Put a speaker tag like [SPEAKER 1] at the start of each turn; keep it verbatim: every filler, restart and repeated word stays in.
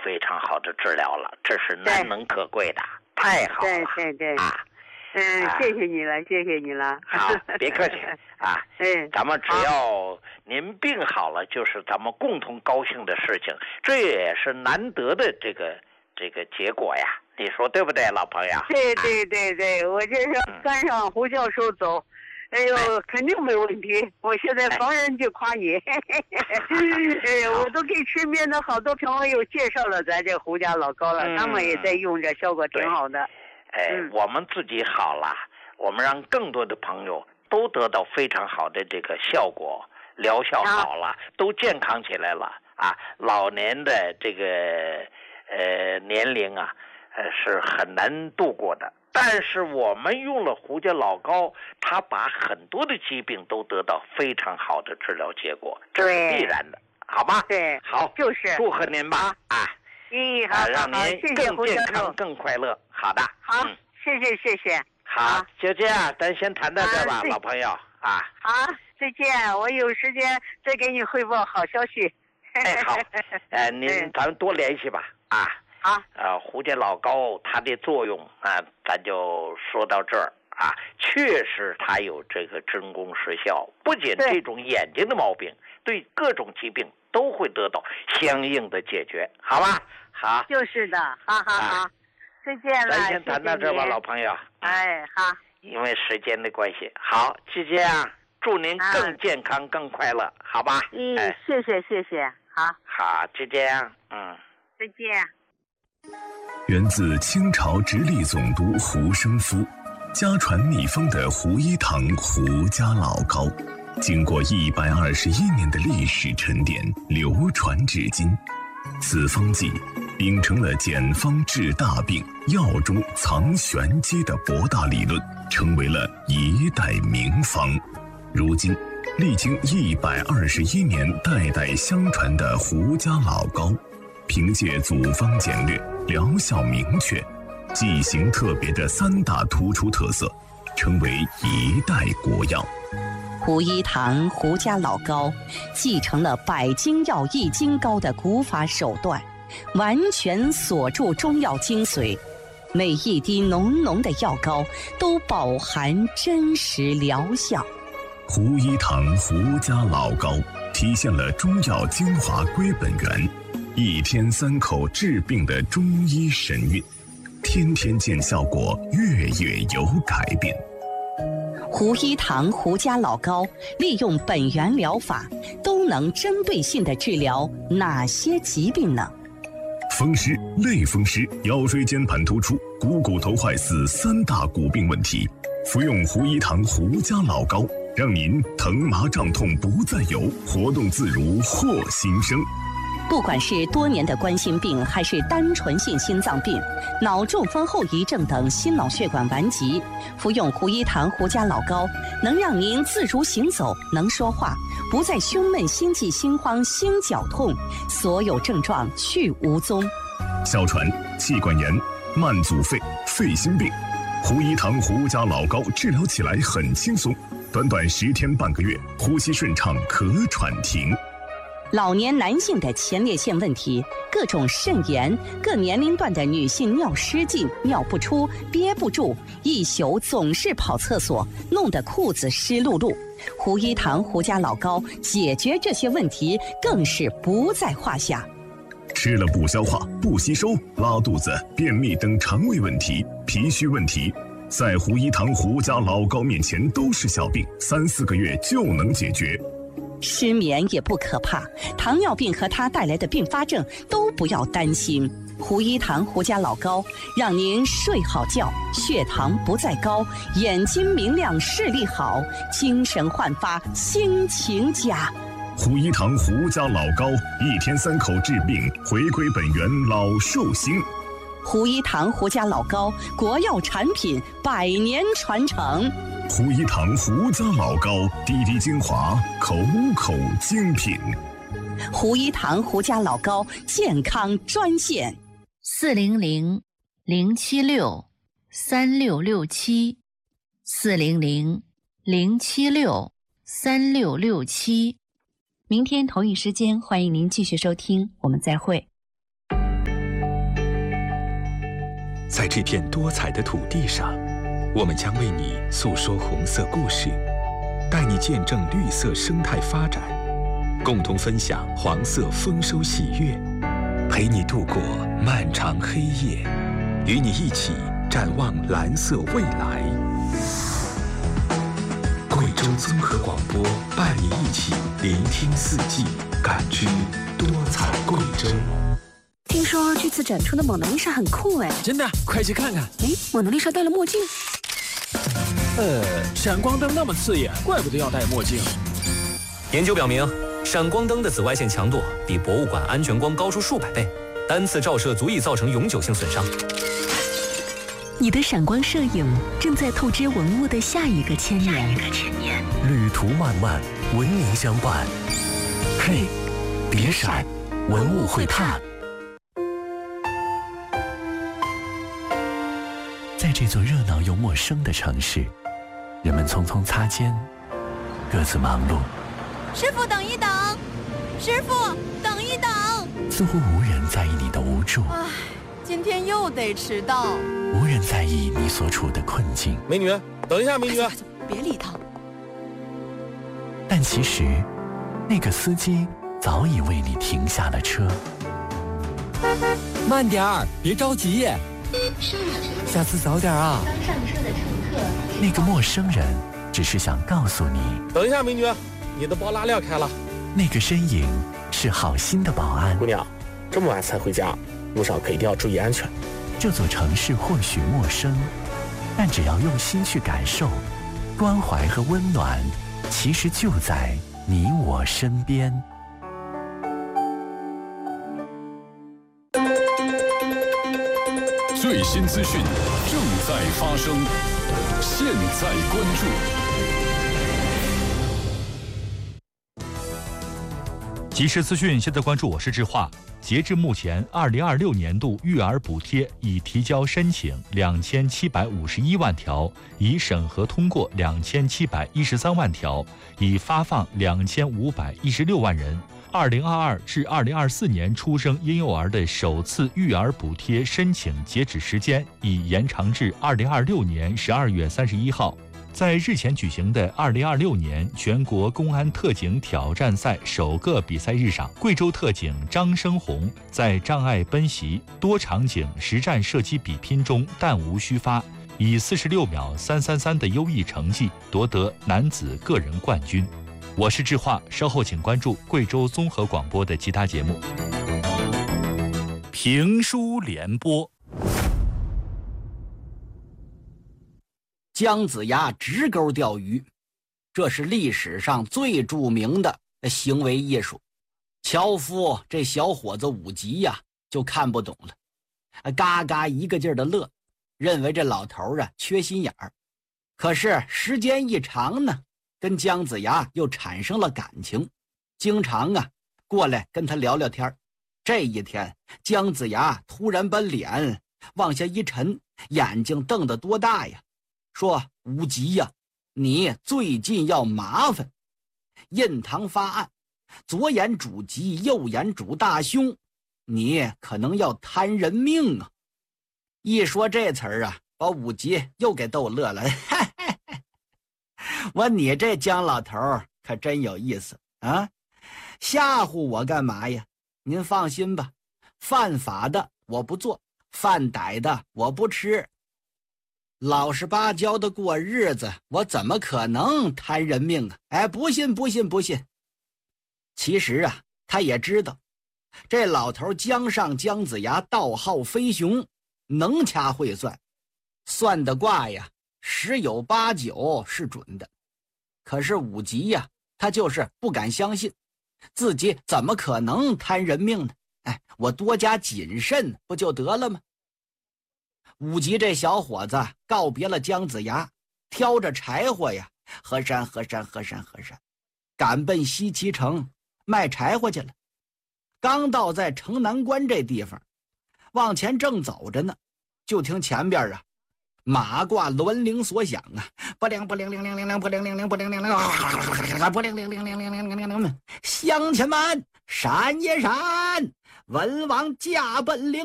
[SPEAKER 1] 非常好的治疗了，这是难能可贵的，太好了。
[SPEAKER 2] 对对对啊，嗯，啊、谢谢你了，谢谢你了。
[SPEAKER 1] 好，别客气啊。嗯，咱们只要您病好了，就是咱们共同高兴的事情，这也是难得的这个这个结果呀。你说对不对，老朋友？
[SPEAKER 2] 对对对对，我这是跟上胡教授走。嗯哎呦，肯定没问题！我现在逢人就夸你，哎，我都给身边的好多朋友介绍了咱这胡家老高了，嗯、他们也在用着，效果挺好的。
[SPEAKER 1] 哎，嗯、我们自己好了，我们让更多的朋友都得到非常好的这个效果，疗效好了，啊、都健康起来了啊！老年的这个呃年龄啊，呃是很难度过的。但是我们用了胡家老高，他把很多的疾病都得到非常好的治疗结果，这是必然的，好吗？
[SPEAKER 2] 对，
[SPEAKER 1] 好，
[SPEAKER 2] 就是
[SPEAKER 1] 祝贺您吧，啊，
[SPEAKER 2] 嗯，好，
[SPEAKER 1] 让您更健康、更快乐。好的，
[SPEAKER 2] 好，嗯、谢谢谢谢。
[SPEAKER 1] 好，就这样，咱先谈到这吧，啊、老朋友啊。
[SPEAKER 2] 好，再见，我有时间再给你汇报好消息。
[SPEAKER 1] 哎，好，呃，您咱们多联系吧，啊。
[SPEAKER 2] 啊，
[SPEAKER 1] 呃，胡家老高它的作用啊，咱就说到这儿啊。确实它有这个真功实效，不仅这种眼睛的毛病，对各种疾病都会得到相应的解决，好吧？好，
[SPEAKER 2] 就是的，好好好，啊、再见了。
[SPEAKER 1] 咱先谈到这吧，老朋友。
[SPEAKER 2] 哎，好。
[SPEAKER 1] 因为时间的关系，好，就这样，祝您更健康、啊、更快乐，好吧？
[SPEAKER 2] 嗯，哎、谢谢谢谢，好。
[SPEAKER 1] 好，就这样，嗯，
[SPEAKER 2] 再见。
[SPEAKER 3] 源自清朝直隶总督胡生夫，家传秘方的胡一堂胡家老高，经过一百二十一年的历史沉淀，流传至今。此方剂秉承了简方治大病、药中藏玄机的博大理论，成为了一代名方。如今，历经一百二十一年代代相传的胡家老高，凭借组方简略、疗效明确、剂型特别的三大突出特色，成为一代国药。
[SPEAKER 4] 胡一堂胡家老高继承了百金药易筋膏的古法手段，完全锁住中药精髓，每一滴浓浓的药膏都饱含真实疗效。
[SPEAKER 3] 胡一堂胡家老高体现了中药精华归本源，一天三口治病的中医神韵，天天见效果，月月有改变。
[SPEAKER 4] 胡一堂胡家老高利用本源疗法，都能针对性地治疗哪些疾病呢？
[SPEAKER 3] 风湿、类风湿、腰椎间盘突出、股骨头坏死三大骨病问题，服用胡一堂胡家老高，让您疼麻胀痛不再有，活动自如获新生。
[SPEAKER 4] 不管是多年的冠心病，还是单纯性心脏病、脑中风后遗症等心脑血管顽疾，服用胡一堂胡家老高，能让您自如行走，能说话，不再胸闷、心悸、心慌、心绞痛，所有症状去无踪。
[SPEAKER 3] 哮喘、气管炎、慢阻肺、肺心病，胡一堂胡家老高治疗起来很轻松，短短十天半个月，呼吸顺畅，咳喘停。
[SPEAKER 4] 老年男性的前列腺问题，各种肾炎，各年龄段的女性尿失禁、尿不出、憋不住，一宿总是跑厕所，弄得裤子湿漉漉。胡一堂胡家老高解决这些问题更是不在话下。
[SPEAKER 3] 吃了不消化、不吸收、拉肚子、便秘等肠胃问题、脾虚问题，在胡一堂胡家老高面前都是小病，三四个月就能解决。
[SPEAKER 4] 失眠也不可怕，糖尿病和它带来的并发症都不要担心。胡一堂胡家老高让您睡好觉，血糖不再高，眼睛明亮，视力好，精神焕发，心情佳。
[SPEAKER 3] 胡一堂胡家老高，一天三口治病，回归本源，老寿星。
[SPEAKER 4] 胡一堂胡家老高，国药产品，百年传承。
[SPEAKER 3] 胡一堂胡家老高，滴滴精华，口口精品。
[SPEAKER 4] 胡一堂胡家老高健康专线：
[SPEAKER 5] 四零零零七六三六六七，四零零零七六三六六七。明天同一时间，欢迎您继续收听，我们再会。
[SPEAKER 3] 在这片多彩的土地上，我们将为你诉说红色故事，带你见证绿色生态发展，共同分享黄色丰收喜悦，陪你度过漫长黑夜，与你一起展望蓝色未来。贵州综合广播伴你一起聆听四季，感知多彩贵州。
[SPEAKER 6] 听说这次展出的蒙娜丽莎很酷哎！
[SPEAKER 7] 真的，快去看看！
[SPEAKER 6] 哎，蒙娜丽莎戴了墨镜。
[SPEAKER 7] 呃，闪光灯那么刺眼，怪不得要戴墨镜。
[SPEAKER 8] 研究表明，闪光灯的紫外线强度比博物馆安全光高出数百倍，单次照射足以造成永久性损伤。
[SPEAKER 6] 你的闪光摄影正在透支文物的下一个千年。
[SPEAKER 3] 旅途漫漫，文明相伴。嘿，别闪，文物会怕。在这座热闹又陌生的城市，人们匆匆擦肩，各自忙碌。
[SPEAKER 9] 师傅，等一等！师傅，等一等！
[SPEAKER 3] 似乎无人在意你的无助。
[SPEAKER 9] 唉，今天又得迟到。
[SPEAKER 3] 无人在意你所处的困境。
[SPEAKER 7] 美女，等一下，美女！
[SPEAKER 9] 哎、别理他。
[SPEAKER 3] 但其实，那个司机早已为你停下了车。
[SPEAKER 7] 慢点儿，别着急。下次早点啊！
[SPEAKER 10] 刚上车的乘客，
[SPEAKER 3] 那个陌生人只是想告诉你，
[SPEAKER 7] 等一下，美女，你的包拉链开了。
[SPEAKER 3] 那个身影是好心的保安。
[SPEAKER 11] 姑娘，这么晚才回家，路上可一定要注意安全。
[SPEAKER 3] 这座城市或许陌生，但只要用心去感受，关怀和温暖其实就在你我身边。
[SPEAKER 12] 最新资讯正在发生，现在关注。
[SPEAKER 13] 即时资讯，现在关注，我是志化。截至目前，二零二六年度育儿补贴已提交申请两千七百五十一万条，已审核通过两千七百一十三万条，已发放两千五百一十六万人。二零二二至二零二四年出生婴幼儿的首次育儿补贴申请截止时间已延长至二零二六年十二月三十一号。在日前举行的二零二六年全国公安特警挑战赛首个比赛日上，贵州特警张生红在障碍奔袭、多场景实战射击比拼中弹无虚发，以四十六秒三三三的优异成绩夺得男子个人冠军。我是志化，稍后请关注贵州综合广播的其他节目。评书联播。
[SPEAKER 14] 姜子牙直钩钓鱼，这是历史上最著名的行为艺术。樵夫这小伙子武吉呀、啊、就看不懂了，嘎嘎一个劲儿的乐，认为这老头啊缺心眼儿。可是时间一长呢，跟姜子牙又产生了感情，经常啊过来跟他聊聊天。这一天，姜子牙突然把脸往下一沉，眼睛瞪得多大呀，说：无极呀，你最近要麻烦。印堂发暗，左眼主吉，右眼主大凶，你可能要摊人命啊。一说这词儿啊，把武吉又给逗乐了。我你这姜老头可真有意思啊，吓唬我干嘛呀？您放心吧，犯法的我不做，饭歹的我不吃，老实巴交的过日子，我怎么可能贪人命啊？哎，不信不信不信。其实啊，他也知道这老头姜尚姜子牙道号飞熊，能掐会算，算的卦呀十有八九是准的。可是武吉呀，他就是不敢相信，自己怎么可能贪人命呢？哎，我多加谨慎不就得了吗？武吉这小伙子告别了姜子牙，挑着柴火呀，河山河山河山河山，赶奔西岐城卖柴火去了。刚到在城南关这地方，往前正走着呢，就听前边啊马挂銮铃所响啊，不灵不灵灵灵灵灵不灵灵灵不灵灵灵不灵灵灵灵灵灵灵灵，乡亲们闪一闪，文王驾奔灵